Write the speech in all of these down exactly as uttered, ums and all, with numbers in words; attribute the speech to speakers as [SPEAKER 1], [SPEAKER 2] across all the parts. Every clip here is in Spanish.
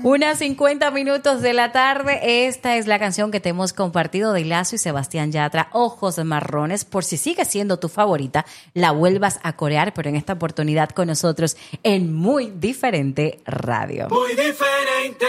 [SPEAKER 1] Unas cincuenta minutos de la tarde. Esta es la canción que te hemos compartido de Lazo y Sebastián Yatra, Ojos Marrones. Por si sigue siendo tu favorita, la vuelvas a corear, pero en esta oportunidad con nosotros en Muy Diferente Radio.
[SPEAKER 2] Muy Diferente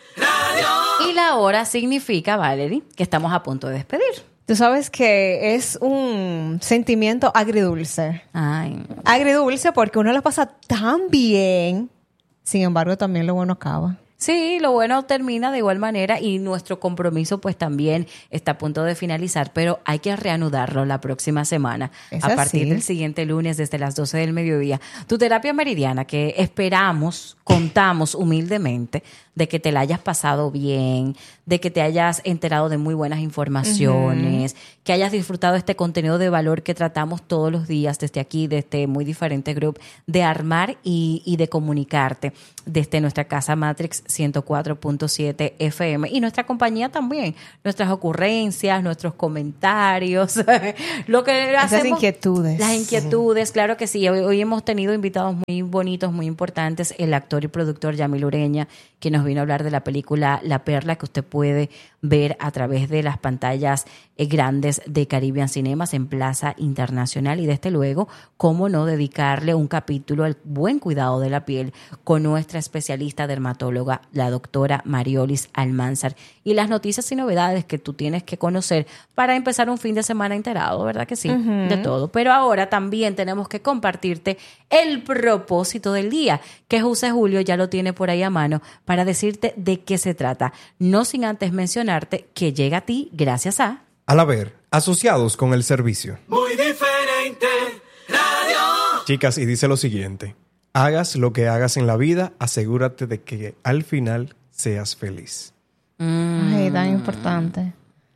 [SPEAKER 2] Radio.
[SPEAKER 1] Y la hora significa, Valerie, que estamos a punto de despedir.
[SPEAKER 3] Tú sabes que es un sentimiento agridulce.
[SPEAKER 1] Ay.
[SPEAKER 3] Agridulce porque uno lo pasa tan bien, sin embargo también lo bueno acaba.
[SPEAKER 1] Sí, lo bueno termina de igual manera y nuestro compromiso pues también está a punto de finalizar, pero hay que reanudarlo la próxima semana,
[SPEAKER 3] Es
[SPEAKER 1] a partir
[SPEAKER 3] así.
[SPEAKER 1] del siguiente lunes desde las doce del mediodía. Tu terapia meridiana, que esperamos, contamos humildemente de que te la hayas pasado bien, de que te hayas enterado de muy buenas informaciones, uh-huh. que hayas disfrutado este contenido de valor que tratamos todos los días desde aquí, desde Muy Diferente Group, de armar y, y de comunicarte desde nuestra casa Matrix ciento cuatro punto siete F M y nuestra compañía también, nuestras ocurrencias, nuestros comentarios, lo que
[SPEAKER 3] Esas
[SPEAKER 1] hacemos,
[SPEAKER 3] inquietudes.
[SPEAKER 1] las inquietudes, claro que sí. Hoy, hoy hemos tenido invitados muy bonitos, muy importantes, el actor y productor Yamil Ureña, que nos vino a hablar de la película La Perla, que usted puede ver a través de las pantallas eh, grandes de Caribbean Cinemas en Plaza Internacional, y desde luego, cómo no dedicarle un capítulo al buen cuidado de la piel con nuestra especialista dermatóloga, la doctora Mariolis Almanzar, y las noticias y novedades que tú tienes que conocer para empezar un fin de semana enterado, ¿verdad que sí? Uh-huh. De todo. Pero ahora también tenemos que compartirte el propósito del día, que José Julio ya lo tiene por ahí a mano para decirte de qué se trata, no sin antes mencionarte que llega a ti gracias a...
[SPEAKER 4] Al haber, asociados con el servicio.
[SPEAKER 2] Muy Diferente Radio.
[SPEAKER 4] Chicas, y dice lo siguiente: hagas lo que hagas en la vida, asegúrate de que al final seas feliz.
[SPEAKER 1] Mm.
[SPEAKER 3] Ay, tan importante.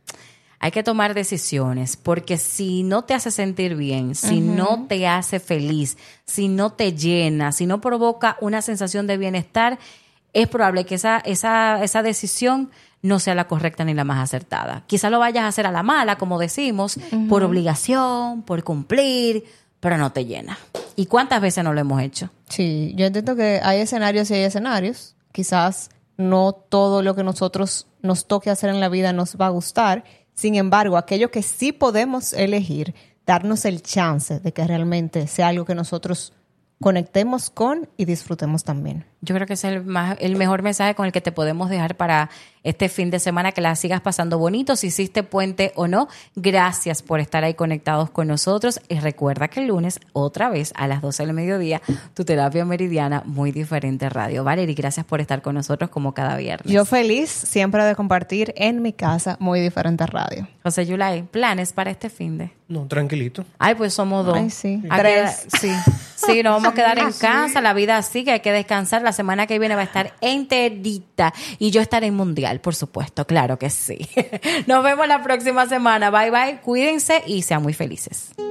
[SPEAKER 1] Hay que tomar decisiones, porque si no te hace sentir bien, si uh-huh. no te hace feliz, si no te llena, si no provoca una sensación de bienestar, es probable que esa, esa, esa decisión no sea la correcta ni la más acertada. Quizás lo vayas a hacer a la mala, como decimos, uh-huh. por obligación, por cumplir, pero no te llena. ¿Y cuántas veces no lo hemos hecho?
[SPEAKER 3] Sí, yo entiendo que hay escenarios y hay escenarios. Quizás no todo lo que nosotros nos toque hacer en la vida nos va a gustar. Sin embargo, aquello que sí podemos elegir, darnos el chance de que realmente sea algo que nosotros conectemos con y disfrutemos también.
[SPEAKER 1] Yo creo que ese es el, más, el mejor mensaje con el que te podemos dejar para este fin de semana, que la sigas pasando bonito, si hiciste puente o no. Gracias por estar ahí conectados con nosotros. Y recuerda que el lunes, otra vez, a las doce del mediodía, tu terapia meridiana, Muy Diferente Radio. Valerie, gracias por estar con nosotros como cada viernes.
[SPEAKER 3] Yo feliz siempre de compartir en mi casa Muy Diferente Radio.
[SPEAKER 1] José Yulay, ¿planes para este fin de?
[SPEAKER 4] No, tranquilito.
[SPEAKER 1] Ay, pues somos dos.
[SPEAKER 3] Ay, sí.
[SPEAKER 1] Hay
[SPEAKER 3] Tres.
[SPEAKER 1] que- sí. Sí, nos vamos a quedar en casa, la vida sigue, hay que descansar. La semana que viene va a estar enterita y yo estaré en Mundial, por supuesto, claro que sí. Nos vemos la próxima semana. Bye, bye, cuídense y sean muy felices.